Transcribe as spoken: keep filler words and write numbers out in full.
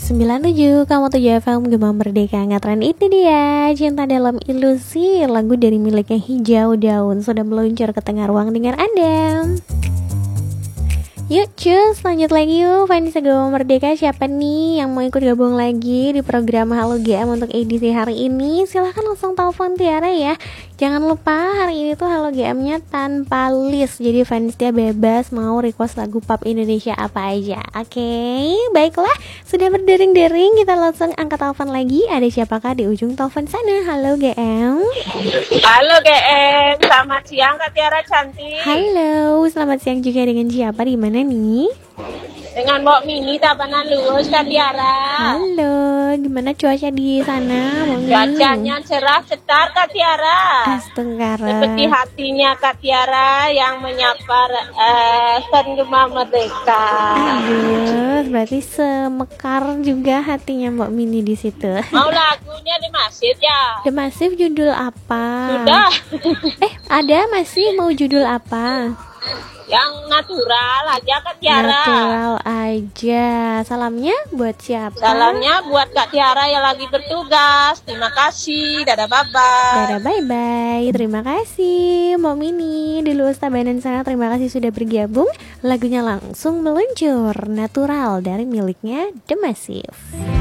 sembilan tujuh kamu tujuh F M Gema Merdeka Ngatren. Itu dia Cinta Dalam Ilusi, lagu dari miliknya Hijau Daun sudah meluncur ke tengah ruang dengar Anda. Yuk cus, lanjut lagi yuk. Fans Gema Merdeka, siapa nih yang mau ikut gabung lagi di program Halo G M untuk edisi hari ini? Silahkan langsung telepon Tiara ya. Jangan lupa hari ini tuh Halo G M-nya tanpa list, jadi fans dia bebas mau request lagu pop Indonesia apa aja. Oke, okay? Baiklah, sudah berdering-dering, kita langsung angkat telepon lagi. Ada siapakah di ujung telepon sana? Halo G M. Halo G M, selamat siang Kak Tiara cantik. Halo, selamat siang juga dengan siapa, di mana nih? Dengan Mbak Mini Tabanan Lurus Kak Tiara. Halo, gimana cuaca di sana? Cuacanya cerah cetar Kak Tiara. Astaga. Seperti hatinya Kak Tiara yang menyapa uh, Gema Merdeka. Aduh, berarti semekar juga hatinya Mbak Mini di situ. Mau lagunya di masjid ya? The Massive judul apa? Sudah. Eh, ada masih mau judul apa? Yang natural aja Kak Tiara. Natural aja. Salamnya buat siapa? Salamnya buat Kak Tiara yang lagi bertugas. Terima kasih. Dadah bye bye. Dadah bye bye. Terima kasih Mbak Mini di luar Tabanan sana. Terima kasih sudah bergabung. Lagunya langsung meluncur, Natural dari miliknya The Massive.